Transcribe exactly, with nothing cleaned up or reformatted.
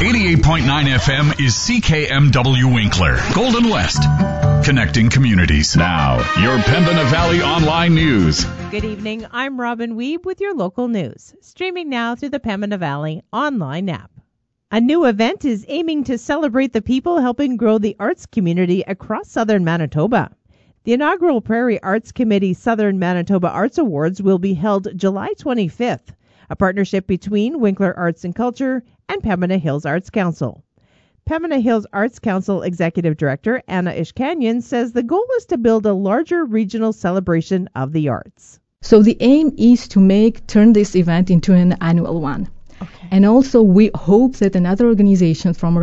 eighty-eight point nine F M is C K M W Winkler, Golden West, connecting communities. Now, your Pembina Valley Online News. Good evening. I'm Robin Weeb with your local news, streaming now through the Pembina Valley Online app. A new event is aiming to celebrate the people helping grow the arts community across southern Manitoba. The inaugural Prairie Arts Committee Southern Manitoba Arts Awards will be held July twenty-fifth, a partnership between Winkler Arts and Culture and Pembina Hills Arts Council. Pembina Hills Arts Council Executive Director Anna Ishkanyan says the goal is to build a larger regional celebration of the arts. So the aim is to make turn this event into an annual one. Okay. And also we hope that another organization from